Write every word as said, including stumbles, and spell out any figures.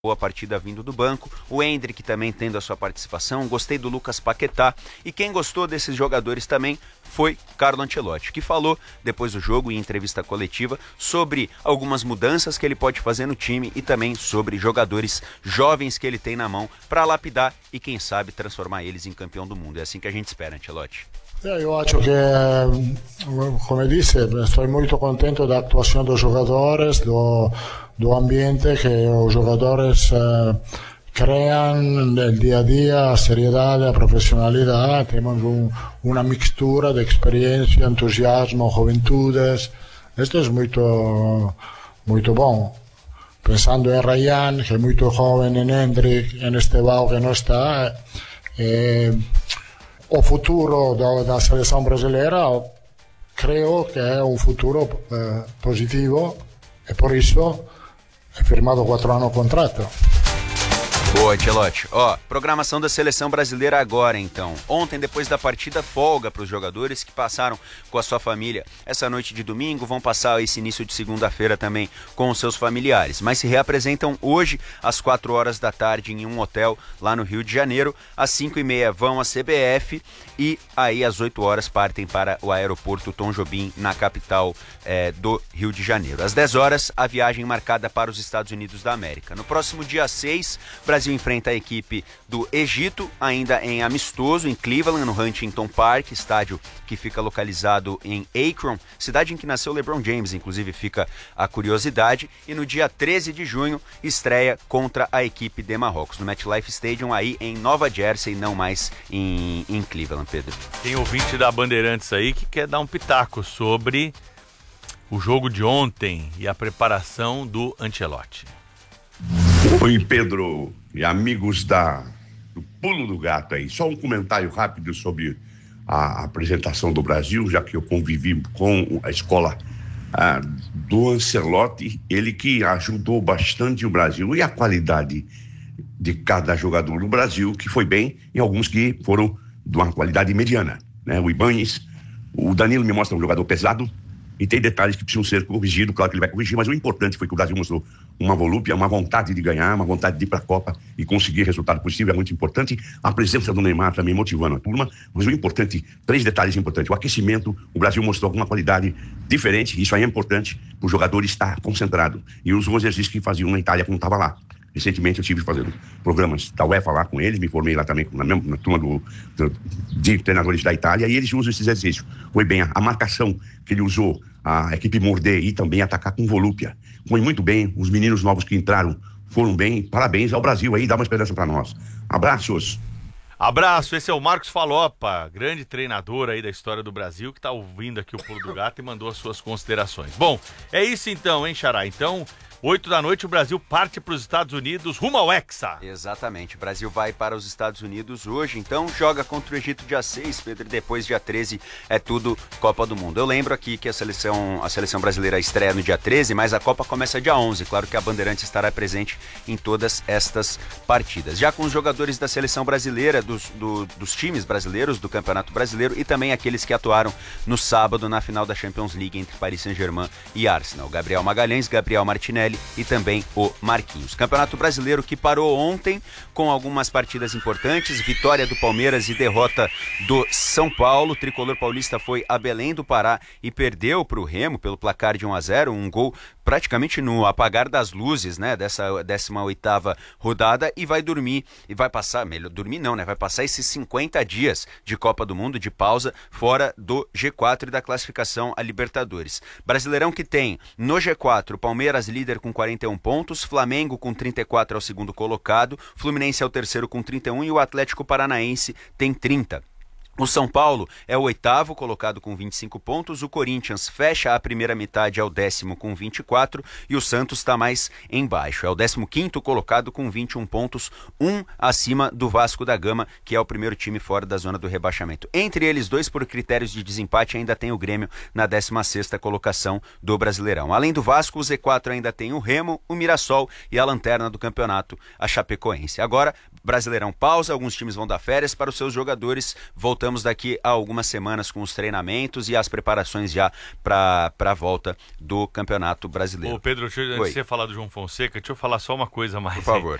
boa partida vindo do banco, o Endrick também tendo a sua participação, gostei do Lucas Paquetá, e quem gostou desses jogadores também foi Carlo Ancelotti, que falou depois do jogo em entrevista coletiva sobre algumas mudanças que ele pode fazer no time e também sobre jogadores jovens que ele tem na mão para lapidar e quem sabe transformar eles em campeão do mundo. É assim que a gente espera, Ancelotti. Io acho che, come disse, estou muito contento da atuação dos jogadores, do, do ambiente que os jogadores eh, crean no dia a dia, a seriedade, a profissionalidade. Temos um, uma mistura de experiência, entusiasmo, juventudes. Isto é muito, muito bom. Pensando em Ryan, que é muito jovem, em Endrick, em Estevão, que não está. Eh, O futuro da, da seleção brasileira creio que é um futuro eh, positivo e por isso é firmado quatro anos de contrato. Boa, Ancelotti. Ó, programação da seleção brasileira agora, então. Ontem, depois da partida, folga para os jogadores que passaram com a sua família essa noite de domingo, vão passar esse início de segunda-feira também com os seus familiares, mas se reapresentam hoje às quatro horas da tarde em um hotel lá no Rio de Janeiro. Às cinco e meia vão à C B F e aí às oito horas partem para o aeroporto Tom Jobim, na capital eh, do Rio de Janeiro. Às dez horas, a viagem marcada para os Estados Unidos da América. No próximo dia seis, Brasil Brasil enfrenta a equipe do Egito, ainda em amistoso, em Cleveland, no Huntington Park, estádio que fica localizado em Akron, cidade em que nasceu LeBron James, inclusive fica a curiosidade. E no dia treze de junho, estreia contra a equipe de Marrocos, no MetLife Stadium, aí em Nova Jersey, não mais em, em Cleveland, Pedro. Tem ouvinte da Bandeirantes aí que quer dar um pitaco sobre o jogo de ontem e a preparação do Ancelotti. Oi, Pedro e amigos da, do Pulo do Gato aí. Só um comentário rápido sobre a apresentação do Brasil, já que eu convivi com a escola ah, do Ancelotti, ele que ajudou bastante o Brasil, e a qualidade de cada jogador do Brasil, que foi bem, e alguns que foram de uma qualidade mediana, né? O Ibañez, o Danilo me mostra um jogador pesado, e tem detalhes que precisam ser corrigidos, claro que ele vai corrigir, mas o importante foi que o Brasil mostrou uma volúpia, uma vontade de ganhar, uma vontade de ir para a Copa e conseguir resultado positivo, é muito importante. A presença do Neymar também motivando a turma, mas o importante, três detalhes importantes: o aquecimento, o Brasil mostrou alguma qualidade diferente, isso aí é importante para o jogador estar concentrado, e os exercícios que faziam na Itália quando estava lá. Recentemente eu estive fazendo programas da UEFA lá com eles, me formei lá também na, mesma, na turma do, do, de treinadores da Itália, e eles usam esses exercícios. Foi bem, a, a marcação que ele usou, a equipe morder e também atacar com volúpia. Foi muito bem, os meninos novos que entraram foram bem, parabéns ao Brasil aí, dá uma esperança para nós. Abraços! Abraço, esse é o Marcos Falopa, grande treinador aí da história do Brasil, que está ouvindo aqui o Pulo do Gato e mandou as suas considerações. Bom, é isso então, hein, Xará? Então, oito da noite, o Brasil parte para os Estados Unidos, rumo ao Hexa. Exatamente, o Brasil vai para os Estados Unidos hoje, então joga contra o Egito dia seis, Pedro, e depois dia treze é tudo Copa do Mundo. Eu lembro aqui que a seleção, a seleção brasileira estreia no dia treze, mas a Copa começa dia onze, claro que a Bandeirantes estará presente em todas estas partidas. Já com os jogadores da seleção brasileira, dos, do, dos times brasileiros do Campeonato Brasileiro e também aqueles que atuaram no sábado na final da Champions League entre Paris Saint-Germain e Arsenal. Gabriel Magalhães, Gabriel Martinelli e também o Marquinhos. Campeonato Brasileiro que parou ontem com algumas partidas importantes, vitória do Palmeiras e derrota do São Paulo. O tricolor paulista foi a Belém do Pará e perdeu para o Remo pelo placar de um a zero, um gol praticamente no apagar das luzes, né, dessa décima oitava rodada, e vai dormir, e vai passar, melhor dormir não, né, vai passar esses cinquenta dias de Copa do Mundo, de pausa, fora do G quatro e da classificação a Libertadores. Brasileirão que tem no G quatro, Palmeiras líder com quarenta e um pontos, Flamengo com trinta e quatro é o segundo colocado, Fluminense é o terceiro com trinta e um e o Atlético Paranaense tem trinta. O São Paulo é o oitavo colocado com vinte e cinco pontos, o Corinthians fecha a primeira metade, é o décimo com vinte e quatro e o Santos está mais embaixo, é o décimo quinto colocado com vinte e um pontos, um acima do Vasco da Gama, que é o primeiro time fora da zona do rebaixamento. Entre eles dois, por critérios de desempate, ainda tem o Grêmio na décima sexta colocação do Brasileirão. Além do Vasco, o Z quatro ainda tem o Remo, o Mirassol e a lanterna do campeonato, a Chapecoense. Agora, Brasileirão pausa, alguns times vão dar férias para os seus jogadores. Voltamos daqui a algumas semanas com os treinamentos e as preparações já para a volta do Campeonato Brasileiro. Ô Pedro, deixa eu, antes de você falar do João Fonseca, deixa eu falar só uma coisa mais. Por favor.